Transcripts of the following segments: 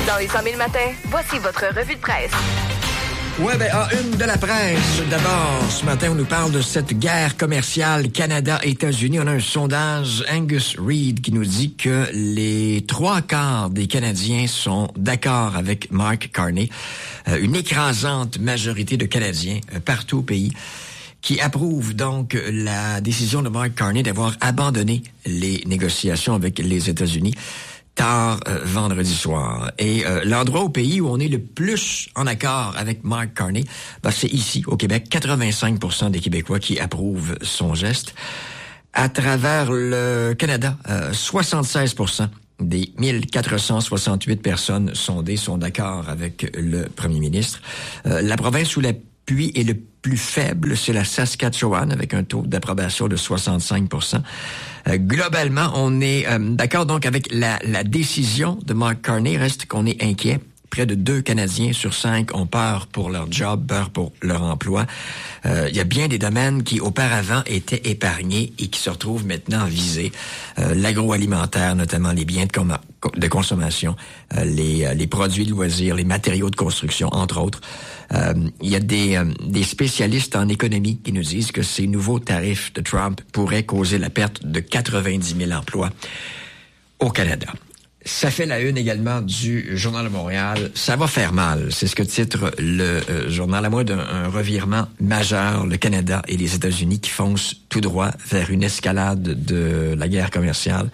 Dans les 100 000 matins, voici votre revue de presse. Ouais, à une de la presse. D'abord, ce matin, on nous parle de cette guerre commerciale Canada-États-Unis. On a un sondage Angus Reid qui nous dit que les 3/4 des Canadiens sont d'accord avec Mark Carney. Une écrasante majorité de Canadiens partout au pays qui approuvent donc la décision de Mark Carney d'avoir abandonné les négociations avec les États-Unis tard vendredi soir. Et l'endroit au pays où on est le plus en accord avec Mark Carney, c'est ici, au Québec. 85% des Québécois qui approuvent son geste. À travers le Canada, 76% des 1468 personnes sondées sont d'accord avec le premier ministre. La province où l'appui est le plus faible, c'est la Saskatchewan, avec un taux d'approbation de 65%. Globalement, on est d'accord donc avec la décision de Mark Carney. Reste qu'on est inquiet. Près de 2 Canadiens sur 5 ont peur pour leur job, peur pour leur emploi. Il y a bien des domaines qui auparavant étaient épargnés et qui se retrouvent maintenant visés. L'agroalimentaire, notamment les biens de consommation, les produits de loisirs, les matériaux de construction, entre autres. Il y a des spécialistes en économie qui nous disent que ces nouveaux tarifs de Trump pourraient causer la perte de 90 000 emplois au Canada. Ça fait la une également du Journal de Montréal. Ça va faire mal. C'est ce que titre le journal. À moins d'un revirement majeur, le Canada et les États-Unis qui foncent tout droit vers une escalade de la guerre commerciale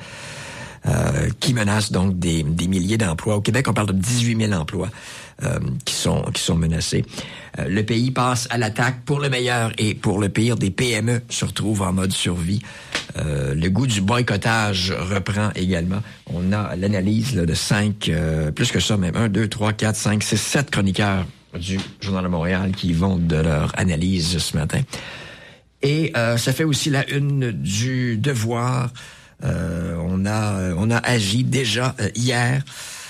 qui menace donc des milliers d'emplois. Au Québec, on parle de 18 000 emplois qui sont menacés. Le pays passe à l'attaque pour le meilleur et pour le pire. Des PME se retrouvent en mode survie. Le goût du boycottage reprend également. On a l'analyse de 5, plus que ça même, 1, 2, 3, 4, 5, 6, 7 chroniqueurs du Journal de Montréal qui vont de leur analyse ce matin. Et ça fait aussi la une du Devoir. On a agi déjà hier.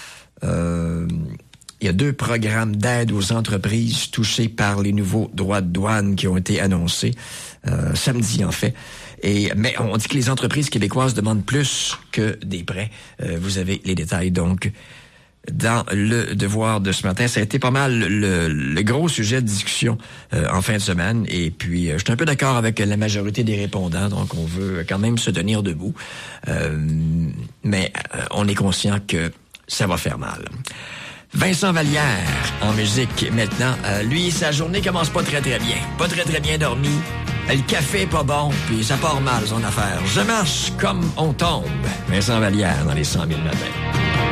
Il y a 2 programmes d'aide aux entreprises touchées par les nouveaux droits de douane qui ont été annoncés samedi en fait. Mais on dit que les entreprises québécoises demandent plus que des prêts. Vous avez les détails donc dans le Devoir de ce matin. Ça a été pas mal le gros sujet de discussion en fin de semaine. Et puis, je suis un peu d'accord avec la majorité des répondants. Donc, on veut quand même se tenir debout. Mais on est conscient que ça va faire mal. Vincent Vallière, en musique maintenant. Lui, sa journée commence pas très très bien. Pas très très bien dormi. Le café est pas bon, puis ça part mal son affaire. Je marche comme on tombe. Vincent Vallière dans les 100 000 matins.